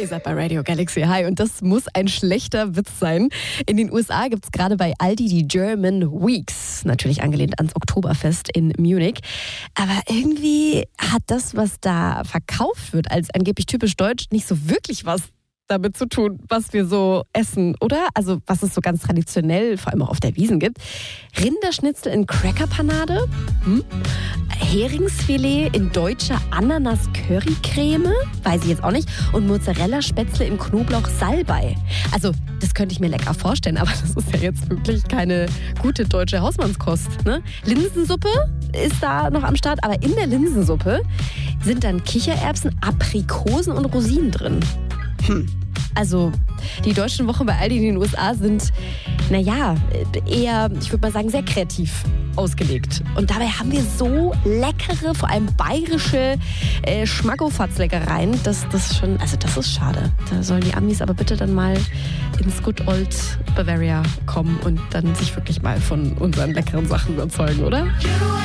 Ihr seid bei Radio Galaxy. Hi, und das muss ein schlechter Witz sein. In den USA gibt es gerade bei Aldi die German Weeks. Natürlich angelehnt ans Oktoberfest in Munich. Aber irgendwie hat das, was da verkauft wird, als angeblich typisch deutsch, nicht so wirklich was damit zu tun, was wir so essen, oder? Also was es so ganz traditionell, vor allem auch auf der Wiesn gibt. Rinderschnitzel in Crackerpanade, Heringsfilet in deutscher Ananas-Currycreme, weiß ich jetzt auch nicht, und Mozzarella-Spätzle in Knoblauch-Salbei. Also das könnte ich mir lecker vorstellen, aber das ist ja jetzt wirklich keine gute deutsche Hausmannskost, ne? Linsensuppe ist da noch am Start, aber in der Linsensuppe sind dann Kichererbsen, Aprikosen und Rosinen drin. Also die deutschen Wochen bei Aldi in den USA sind, eher, ich würde mal sagen, sehr kreativ ausgelegt. Und dabei haben wir so leckere, vor allem bayerische Schmackofatz-Leckereien. Das ist schade. Da sollen die Amis aber bitte dann mal ins Good Old Bavaria kommen und dann sich wirklich mal von unseren leckeren Sachen überzeugen, oder?